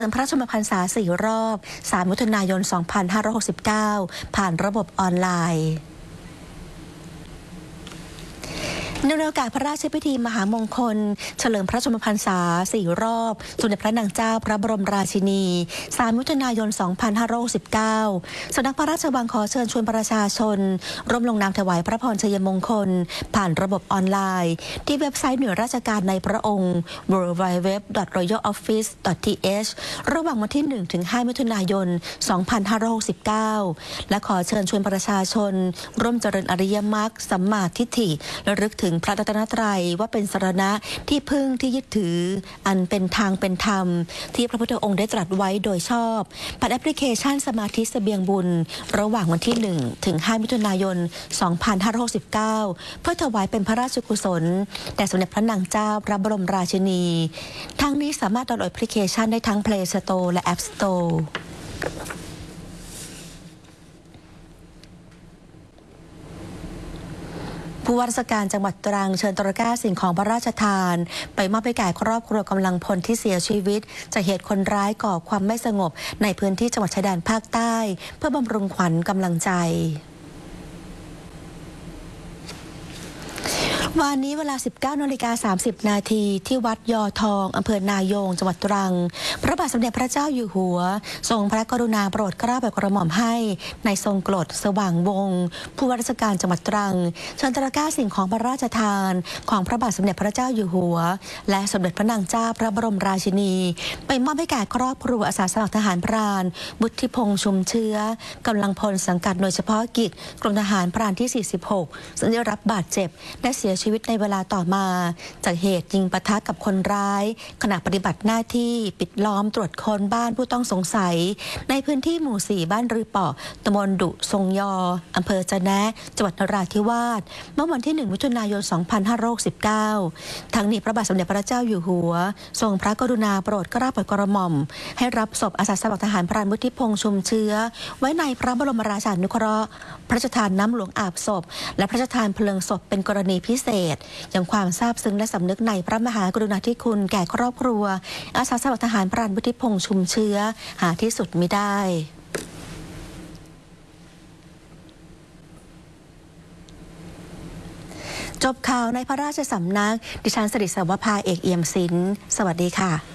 พระชนมพรรษา4 รอบ 3 มิถุนายน 2569 ผ่านระบบออนไลน์ในโอกาสพระราชพิธีมหามงคลเฉลิมพระชนมพรรษา4 รอบสมเด็จพระนางเจ้าพระบรมราชินี 3 มิถุนายน 2569 สำนักพระราชวังขอเชิญชวนประชาชนร่วมลงนามถวายพระพรชัยมงคลผ่านระบบออนไลน์ที่เว็บไซต์หน่วยราชการในพระองค์ www.royaloffice.th ระหว่างวันที่ 1-5 มิถุนายน 2569 และขอเชิญชวนประชาชนร่วมเจริญอริยมรรคสัมมาทิฏฐิและระลึกถึงพระรัตนตรัยว่าเป็นสรณะที่พึ่งที่ยึดถืออันเป็นทางเป็นธรรมที่พระพุทธองค์ได้ตรัสไว้โดยชอบผ่านแอปพลิเคชันสมาธิเสบียงบุญระหว่างวันที่ 1-5 มิถุนายน 2569 เพื่อถวายเป็นพระราชกุศลแด่สมเด็จพระนางเจ้าพระบรมราชินีทั้งนี้สามารถดาวน์โหลดแอปพลิเคชันได้ทั้ง Play Store และ App Storeผู้ว่าราชการจังหวัดตรังเชิญตระกร้าสิ่งของพระราชทานไปมอบให้แก่ครอบครัวกำลังพลที่เสียชีวิตจากเหตุคนร้ายก่อความไม่สงบในพื้นที่จังหวัดชายแดนภาคใต้เพื่อบำรุงขวัญกำลังใจวันนี้เวลา 19:30 นาทีที่วัดยอทองอำเภอนายงจังหวัดตรังพระบาทสมเด็จพระเจ้าอยู่หัวทรงพระกรุณาโปรดเกล้าโปรดกระหม่อมให้ในทรงกรดสว่างวงศ์ผู้ว่าราชการจังหวัดตรังเชิญตระกร้าสิ่งของพระราชทานของพระบาทสมเด็จพระเจ้าอยู่หัวและสมเด็จพระนางเจ้าพระบรมราชินีไปมอบให้แก่ครอบครัวอาสาสมัครทหารพรานบุตรพงษ์ชุมเชื้อกำลังพลสังกัดหน่วยเฉพาะกิจกรมทหารพรานที่ 46 ซึ่งได้รับบาดเจ็บและเสียชีวิตในเวลาต่อมาจากเหตุยิงปะทะกับคนร้ายขณะปฏิบัติหน้าที่ปิดล้อมตรวจค้นบ้านผู้ต้องสงสัยในพื้นที่หมู่ 4 บ้านรือเปาะตำบลดุทรงยออำเภอจะแนะจังหวัดนราธิวาสเมื่อวันที่ 1 มิถุนายน 2569 ทั้งนี้พระบาทสมเด็จพระเจ้าอยู่หัวทรงพระกรุณาโปรดเกล้าโปรดกระหม่อมให้รับศพอาสาสมัครทหารพรานวุฒิพงษ์ชุมเชื้อไว้ในพระบรมราชานุเคราะห์พระราชทานน้ำหลวงอาบศพและพระราชทานเพลิงศพเป็นกรณีพิเศษยังความซาบซึ้งและสำนึกในพระมหากรุณาธิคุณแก่ครอบครัวอาสาสมัครทหารพรานวุฒิพงษ์ชุมเชื้อหาที่สุดมิได้จบข่าวในพระราชสำนักดิฉันสิริสวภาเอกเอี่ยมศิลป์สวัสดีค่ะ